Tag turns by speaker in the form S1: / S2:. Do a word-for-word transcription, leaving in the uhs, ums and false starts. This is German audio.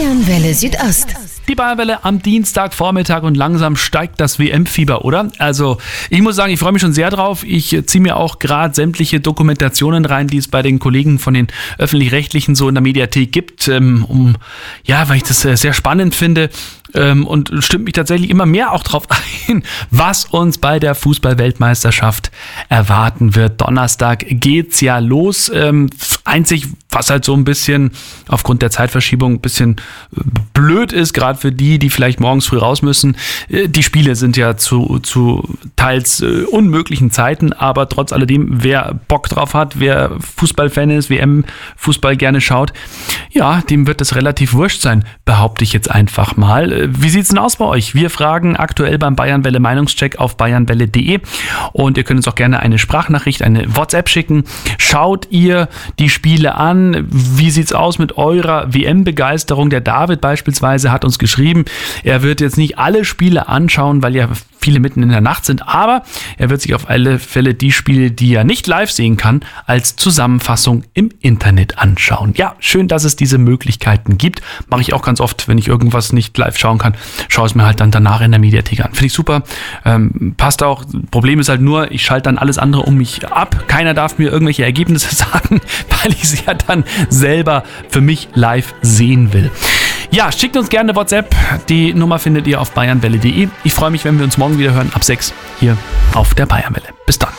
S1: Bayernwelle Südost.
S2: Die Bayernwelle am Dienstagvormittag und langsam steigt das W M-Fieber, oder? Also ich muss sagen, ich freue mich schon sehr drauf. Ich ziehe mir auch gerade sämtliche Dokumentationen rein, die es bei den Kollegen von den Öffentlich-Rechtlichen so in der Mediathek gibt, ähm, um, ja, weil ich das sehr spannend finde. Ähm, und stimmt mich tatsächlich immer mehr auch drauf ein, was uns bei der Fußball-Weltmeisterschaft erwarten wird. Donnerstag geht's ja los. Ähm, einzig, was halt so ein bisschen aufgrund der Zeitverschiebung ein bisschen blöd ist, gerade für die, die vielleicht morgens früh raus müssen. Äh, die Spiele sind ja zu, zu teils äh, unmöglichen Zeiten, aber trotz alledem, wer Bock drauf hat, wer Fußballfan ist, W M-Fußball gerne schaut, ja, dem wird es relativ wurscht sein, behaupte ich jetzt einfach mal. Wie sieht's denn aus bei euch? Wir fragen aktuell beim Bayernwelle Meinungscheck auf bayernwelle punkt de und ihr könnt uns auch gerne eine Sprachnachricht, eine WhatsApp schicken. Schaut ihr die Spiele an? Wie sieht's aus mit eurer W M-Begeisterung? Der David beispielsweise hat uns geschrieben, er wird jetzt nicht alle Spiele anschauen, weil ja viele mitten in der Nacht sind, aber er wird sich auf alle Fälle die Spiele, die er nicht live sehen kann, als Zusammenfassung im Internet anschauen. Ja, schön, dass es diese Möglichkeiten gibt. Mache ich auch ganz oft, wenn ich irgendwas nicht live schauen kann, schaue es mir halt dann danach in der Mediathek an. Finde ich super. Ähm, passt auch. Problem ist halt nur, ich schalte dann alles andere um mich ab. Keiner darf mir irgendwelche Ergebnisse sagen, weil ich sie ja dann selber für mich live sehen will. Ja, schickt uns gerne eine WhatsApp. Die Nummer findet ihr auf bayernwelle punkt de. Ich freue mich, wenn wir uns morgen wieder hören ab sechs hier auf der Bayernwelle. Bis dann.